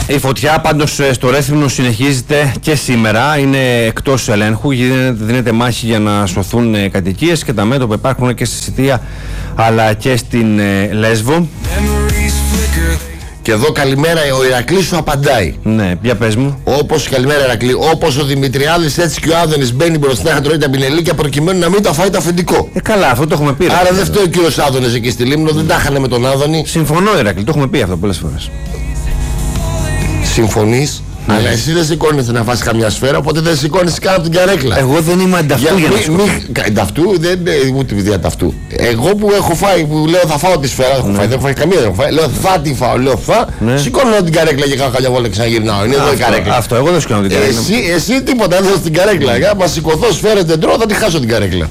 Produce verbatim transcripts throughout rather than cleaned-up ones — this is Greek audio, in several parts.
Η φωτιά πάντως στο Ρέθυμνο συνεχίζεται και σήμερα, είναι εκτός ελέγχου, δίνεται, δίνεται μάχη για να σωθούν κατοικίες και τα μέτωπα υπάρχουν και στη Σιτία αλλά και στην ε, Λέσβο. Και εδώ καλημέρα, ο Ηρακλής σου απαντάει. Ναι, για πες μου. Όπως, καλημέρα Ηρακλή, όπως ο Δημητριάδης έτσι και ο Άδωνης μπαίνει μπροστά να τρώει τα πινελίκια προκειμένου να μην τα φάει το αφεντικό. Ε, καλά, αυτό το έχουμε πει. Άρα δεν φταίει ο κύριος Άδωνης εκεί στη Λίμνο, δεν τα είχανε με τον Άδωνη. Συμφωνώ Ηρακλή, το έχουμε πει αυτό πολλές φορές. Συμφωνείς? Ναι. Αλλά εσύ δεν σηκώνεσαι να φας καμιά σφαίρα, οπότε δεν σηκώνεσαι καν από την καρέκλα. Εγώ δεν είμαι ανταυτού για, για να μη, μη, Ανταυτού δεν είναι ούτε δια ταυτού. Εγώ που έχω φάει, που λέω θα φάω τη σφαίρα, έχω ναι. φάει, δεν έχω φάει καμία, δεν έχω φάει. Λέω θα τη φάω, λέω θα. Ναι. Σηκώνω την καρέκλα και κάνω χαλιά βόλτα και ξαναγυρνάω. Είναι εδώ η καρέκλα. Αυτό, εγώ δεν σηκώνω την καρέκλα. Εσύ, εσύ τίποτα, δεν στην καρέκλα. Mm. Μα σηκωθώ σφαίρα δεν τρώω, θα τη χάσω την καρέκλα.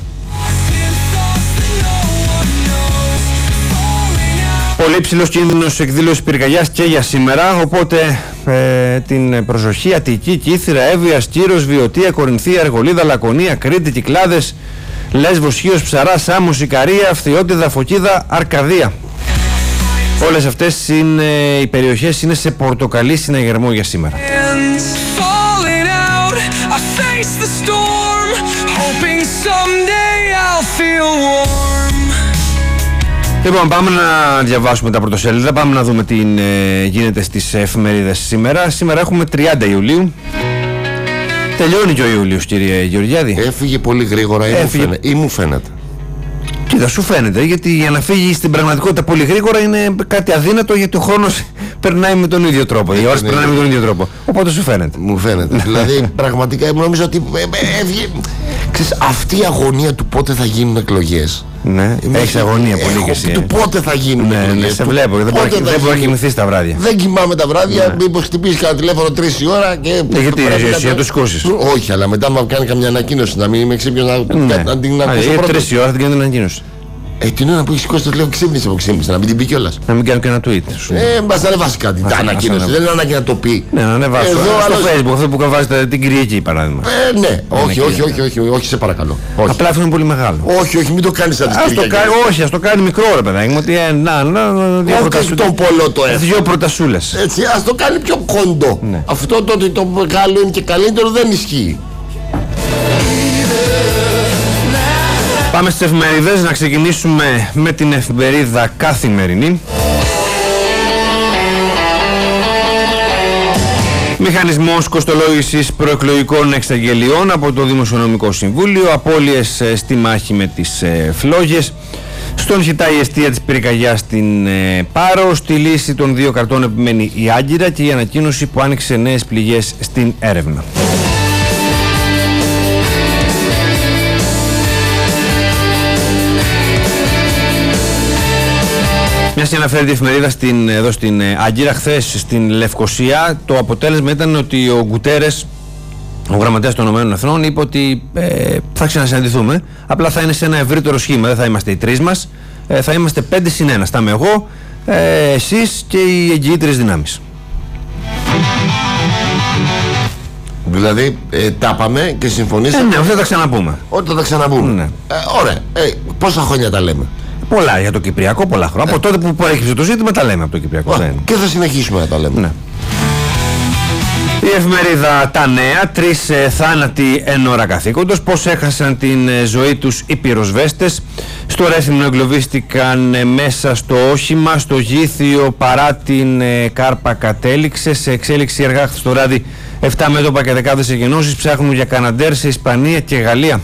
Πολύ ψηλός κίνδυνος εκδήλωσης πυρκαγιάς και για σήμερα, οπότε ε, την προσοχή Αττική, Κύθυρα, Εύβοια, Σκύρος, Βιωτία, Κορινθία, Αργολίδα, Λακωνία, Κρήτη, Κυκλάδες, Λέσβος, Χίος, Ψαρά, Σάμος, Ικαρία, Φθιώτιδα, Φωκίδα, Αρκαδία. Όλες αυτές είναι, οι περιοχές είναι σε πορτοκαλί συναγερμό για σήμερα. Λοιπόν, πάμε να διαβάσουμε τα πρωτοσέλιδα, πάμε να δούμε τι ε, γίνεται στις εφημερίδες σήμερα. Σήμερα έχουμε τριάντα Ιουλίου. Τελειώνει και ο Ιούλιος, κύριε Γεωργιάδη. Έφυγε πολύ γρήγορα ή, Έφυγε... Μου, φαίνεται, ή μου φαίνεται. Κοίτα, σου φαίνεται, γιατί για να φύγει στην πραγματικότητα πολύ γρήγορα είναι κάτι αδύνατο, γιατί ο χρόνος περνάει με τον ίδιο τρόπο. Οι ώρες περνάει με τον ίδιο τρόπο. Οπότε σου φαίνεται. Μου φαίνεται. Δηλαδή, πραγματικά νομίζω ότι έφυγε. Ξέρεις, αυτή η αγωνία του πότε θα γίνουν εκλογές. Ναι, έχεις αγωνία πολύ και εσύ. Του πότε θα γίνουν ναι, εκλογές. Ναι, σε βλέπω, δεν μπορεί να κοιμηθείς τα βράδια. Δεν κοιμάμαι τα βράδια, ναι. Μήπως χτυπήσεις κανένα τηλέφωνο τρεις η ώρα και. Ναι, γιατί εσύ να το σηκώσεις. Όχι, αλλά μετά μου κάνει καμιά ανακοίνωση να μην είμαι ξύπνιος να την ακούσω. Τρεις η ώρα θα την κάνει την ανακοίνωση. Ε, την ώρα που έχει σηκώσει το τηλέφωνο, ξύπνησε από ξύπνησε, να μην την πει κιόλας. Να μην κάνω και ένα tweet. Ε, μπας να ανεβάσει κάτι. Τα ανακοίνωση, δεν είναι ανάγκη να το πει. Ναι, να ανεβάσει. Εδώ στο Facebook, αυτό που βάζετε την Κυριακή παράδειγμα. Ε, ναι, όχι, όχι, όχι, όχι, όχι, σε παρακαλώ. Απλά αυτό είναι πολύ μεγάλο. Όχι, όχι, μην το κάνεις σαν τις Κυριακές. Όχι, ας το κάνει μικρό ρε παιδάκι μου. Να, να, δύο προτασούλες. Έτσι, ας το κάνει πιο κοντό. Αυτό το ότι το μεγάλο είναι και καλύτερο δεν ισχύει. Πάμε στις εφημερίδες, να ξεκινήσουμε με την εφημερίδα Καθημερινή. Μηχανισμός κοστολόγησης προεκλογικών εξαγγελιών από το Δημοσιονομικό Συμβούλιο, απώλειες στη μάχη με τις ε, φλόγες, στον χιτά η αιστεία της πυρκαγιάς στην ε, Πάρο, στη λύση των δύο καρτών επιμένει η Άγκυρα και η ανακοίνωση που άνοιξε νέες πληγές στην έρευνα. Μια συναφέρει εφημερίδα στην, εδώ στην Άγκυρα, χθες στην Λευκοσία. Το αποτέλεσμα ήταν ότι ο Γκουτέρες, ο γραμματέας των ΗΠΑ, είπε ότι ε, θα ξανασυναντηθούμε. Απλά θα είναι σε ένα ευρύτερο σχήμα. Δεν θα είμαστε οι τρεις μας. Ε, θα είμαστε πέντε συν ένα. Θα είμαι εγώ, ε, εσείς και οι εγγυήτριες δυνάμεις. Δηλαδή, ε, τα πάμε και συμφωνήσαμε. Ε, ναι, όχι θα τα ξαναπούμε. Ότι θα τα ξαναπούμε. Ναι. Ε, ωραία. Ε, πόσα χρόνια τα λέμε. Πολλά για το Κυπριακό, πολλά χρόνια. Ε. Από τότε που προέκυψε το ζήτημα τα λέμε από το Κυπριακό. Α, και θα συνεχίσουμε να τα λέμε. Ναι. Η εφημερίδα Τα Νέα, τρεις ε, θάνατοι εν ώρα καθήκοντος, πώς έχασαν την ε, ζωή τους οι πυροσβέστες. Στο Ρέθυμνο εγκλωβίστηκαν ε, μέσα στο όχημα, στο Γήθιο παρά την ε, κάρπα κατέληξε. Σε εξέλιξη αργά χθες το βράδυ, επτά μέτωπα και δεκάδες εγγενώσεις ψάχνουν για Καναντέρ σε Ισπανία και Γαλλία.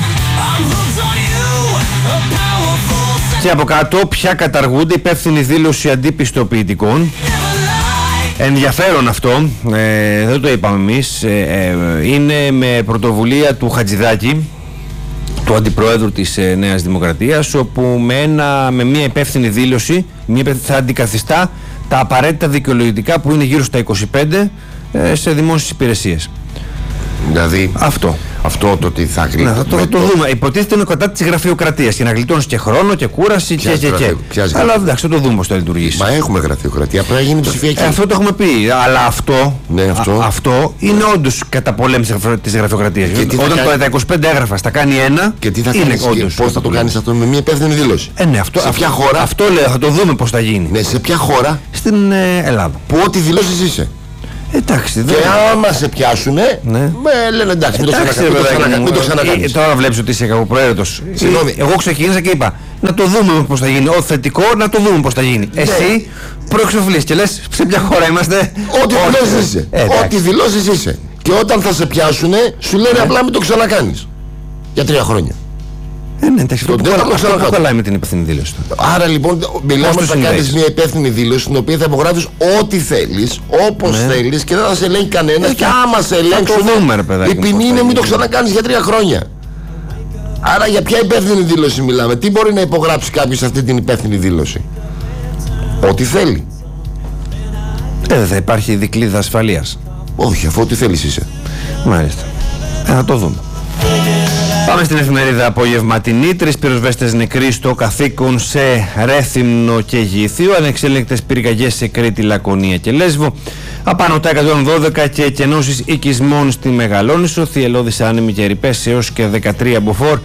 Και από κάτω πια καταργούνται, υπεύθυνη δήλωση αντιπιστοποιητικών. Ενδιαφέρον αυτό, ε, δεν το είπαμε εμείς, ε, ε, είναι με πρωτοβουλία του Χατζηδάκη, του αντιπροέδρου της ε, Νέας Δημοκρατίας, όπου με, ένα, με μια υπεύθυνη δήλωση μια, θα αντικαθιστά τα απαραίτητα δικαιολογητικά που είναι γύρω στα είκοσι πέντε ε, σε δημόσιες υπηρεσίες. Δηλαδή αυτό. Αυτό το ότι θα γλιτώσει. Ναι, θα το, το, το δούμε. Υποτίθεται είναι κατά της γραφειοκρατίας και να γλιτώνεις και χρόνο και κούραση και και και. Αλλά εντάξει, θα το δούμε πώς θα λειτουργήσει. Μα έχουμε γραφειοκρατία, πρέπει να γίνει ψηφιακή. Ε, αυτό το έχουμε πει. Αλλά αυτό, ναι, αυτό. Α, αυτό είναι όντως καταπολέμηση της γραφειοκρατίας. Όταν το, κάνει... τα είκοσι πέντε έγγραφα θα κάνει ένα, και τι θα είναι κάνεις, όντως. Πώς θα το κάνεις αυτό με μια υπεύθυνη δήλωση. Ε, ναι, αυτό, σε αυτό, ποια χώρα. Αυτό λέω, θα το δούμε πώς θα γίνει. Ναι, σε ποια χώρα. Στην ε, Ελλάδα. Που ό,τι δηλώσεις είσαι. Εντάξει, και άμα σε πιάσουνε, ναι. με λένε εντάξει, μην το ξανακάνεις. Τώρα βλέπεις ότι είσαι κακοπροαίρετος. Εγώ ξεκίνησα και είπα να το δούμε πώς θα γίνει. Ο θετικό να το δούμε πώς θα γίνει. Ναι. Εσύ προεξοφλείς και λες σε ποια χώρα είμαστε. Ό,τι δηλώσεις είσαι. Ε, Ό,τι δηλώσεις είσαι. Και όταν θα σε πιάσουνε, σου λένε ναι. απλά μην το ξανακάνεις. Για τρία χρόνια. Ε, ναι, εντάξει, αυτό που κολλάει με την υπεύθυνη δήλωση. Άρα λοιπόν, μιλάμε ότι θα κάνεις μια υπεύθυνη δήλωση στην οποία θα υπογράφεις ό,τι θέλεις, όπως ναι. θέλεις και δεν θα σε ελέγχει κανένας. Ε, και άμα σε ελέγξουν, η ποινή είναι μην το ξανακάνεις για τρία χρόνια. Άρα για ποια υπεύθυνη δήλωση μιλάμε, τι μπορεί να υπογράψει κάποιος σε αυτή την υπεύθυνη δήλωση? Ό,τι θέλει. Ε, δεν θα υπάρχει δικλείδα ασφαλείας. Όχι, αφού ό,τι θέλεις είσαι. Μάλιστα. Ε, θα το δούμε. Πάμε στην εφημερίδα Απογευματινή. Τρεις πυροσβέστες νεκροί στο καθήκον σε Ρέθυμνο και Γήθιο. Ανεξέλεγκτες πυρκαγιές σε Κρήτη, Λακωνία και Λέσβο. Απάνω τα εκατόν δώδεκα και κενώσεις οικισμών στη Μεγαλόνισσο. Θυελλώδης άνεμοι και ρηπές έως και δεκατρία μποφόρ.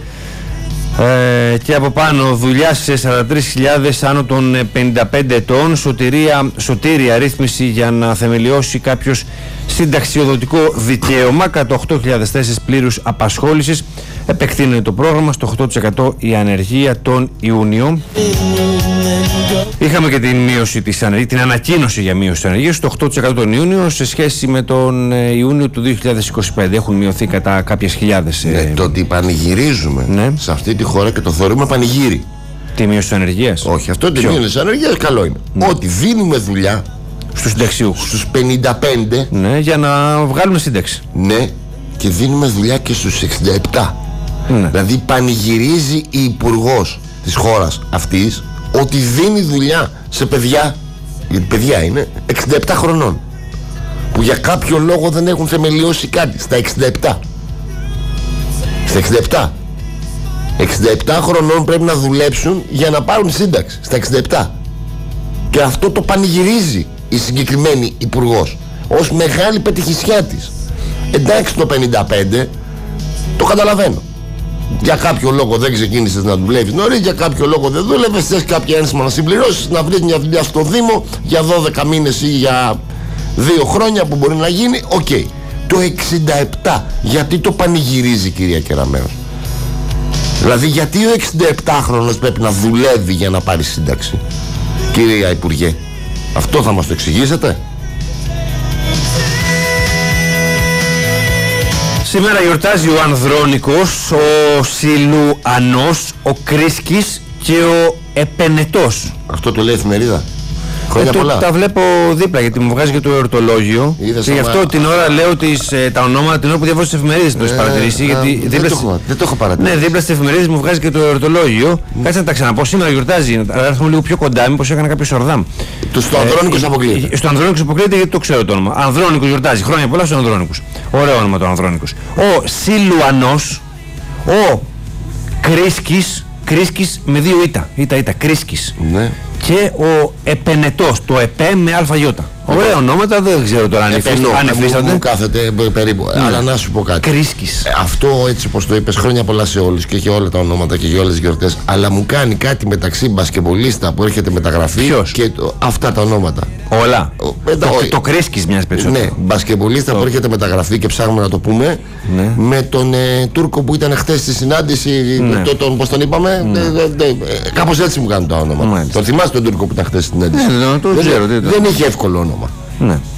Ε, και από πάνω δουλειά σε σαράντα τρεις χιλιάδες άνω των πενήντα πέντε ετών. Σωτηρία, σωτήρια ρύθμιση για να θεμελιώσει κάποιος συνταξιοδοτικό δικαίωμα. Κατά οκτώ χιλιάδες θέσεις πλήρους απασχόλησης. Επεκτείνεται το πρόγραμμα στο οκτώ τοις εκατό η ανεργία τον Ιούνιο. Είχαμε και την μείωση της ανεργίας, την ανακοίνωση για μείωση της ανεργίας στο οκτώ τοις εκατό τον Ιούνιο σε σχέση με τον Ιούνιο του δύο χιλιάδες είκοσι πέντε. Έχουν μειωθεί κατά κάποιες χιλιάδες. Ναι, ε... το ότι πανηγυρίζουμε ναι. σε αυτή τη χώρα και το θεωρούμε πανηγύρι. Τη μείωση της ανεργίας. Όχι, αυτό τη μείωση της ανεργίας καλό είναι. Ναι. Ότι δίνουμε δουλειά στους συνταξιούχους. Στους πενήντα πέντε. Ναι, για να βγάλουμε σύνταξη. Ναι, και δίνουμε δουλειά και στους εξήντα επτά. Ναι. Δηλαδή πανηγυρίζει η υπουργός της χώρας αυτής ότι δίνει δουλειά σε παιδιά, γιατί παιδιά είναι εξήντα επτά χρονών, που για κάποιο λόγο δεν έχουν θεμελιώσει κάτι στα εξήντα επτά. Στα εξήντα επτά. εξήντα επτά χρονών πρέπει να δουλέψουν για να πάρουν σύνταξη στα εξήντα επτά. Και αυτό το πανηγυρίζει η συγκεκριμένη υπουργός ως μεγάλη πετυχησιά της. Εντάξει, το πενήντα πέντε το καταλαβαίνω. Για κάποιο λόγο δεν ξεκίνησες να δουλεύεις νωρίς, για κάποιο λόγο δεν δούλευες, θες κάποια ένσημα να συμπληρώσεις, να βρεις μια δουλειά στο Δήμο για δώδεκα μήνες ή για δύο χρόνια που μπορεί να γίνει. Οκ. Okay. Το εξήντα επτά γιατί το πανηγυρίζει, κυρία Κεραμέως? Δηλαδή γιατί ο εξήντα επτάχρονος πρέπει να δουλεύει για να πάρει σύνταξη? Κυρία Υπουργέ, αυτό θα μας το εξηγήσετε? Σήμερα γιορτάζει ο Ανδρώνικος, ο Σιλουανός, ο Κρίσκης και ο Επενετός. Αυτό το λέει η εφημερίδα. Χρόνια ε, πολλά. Το, τα βλέπω δίπλα γιατί μου βγάζει και το εορτολόγιο. Είδες και γι' αυτό την ώρα λέω τις, ε, τα ονόματα την ώρα που διαβάζω τις εφημερίδες. Το έχεις παρατηρήσει? Ε, γιατί ε, δίπλα, δεν, το, δεν το έχω παρατηρήσει. Ναι, δίπλα στις εφημερίδες μου βγάζει και το εορτολόγιο. Mm. Κάτσε να τα ξαναπώ. Σήμερα γιορτάζει. Να έρθουμε λίγο πιο κοντά, μήπως έκανα κάποιο σορδάμ. Το στο Ανδρώνικος ε, αποκλείεται. Στο Ανδρώνικος αποκλείεται γιατί το ξέρω το όνομα. Ανδρώνικος γιορτάζει. Χρόνια πολλά στον Ανδρώνικος. Ωραίο όνομα το Ανδρώνικος. Ο Σιλουανός, ο Κρίσκης. Κρίσκης με δύο ήττα. Ήτα, ήττα, Κρίσκης. Ναι. Και ο Επενετός, το ΕΠΕ με ΑΙ. Ωραία ονόματα, δεν ξέρω τώρα αν εφίστανται. Μου κάθεται περίπου. Ναι. Αλλά να σου πω κάτι. Κρίσκης. Ε, αυτό έτσι πως το είπες, χρόνια πολλά σε όλους και για όλα τα ονόματα και για όλες τις γιορτές. Αλλά μου κάνει κάτι μεταξύ μπασκεμπολίστα που έρχεται μεταγραφή. Ποιος? Και το, αυτά τα ονόματα. Όλα. Ο, το, το, το Κρίσκης μοιάζει περισσότερο. Ναι, μπασκεμπολίστα το... που έρχεται μεταγραφή και ψάχνουμε να το πούμε. Ναι. Με τον ε, Τούρκο που ήταν χτες στη συνάντηση. Ναι. Το, τον, πώς τον είπαμε. Ναι. Ε, ε, ε, κάπως έτσι μου κάνουν τα όνομα. Τον θυμάσαι τον Τούρκο που ήταν χτες στη συνάντηση? Ναι, το δεν, ξέρω, δεν, δεν είχε εύκολο όνομα. Ναι.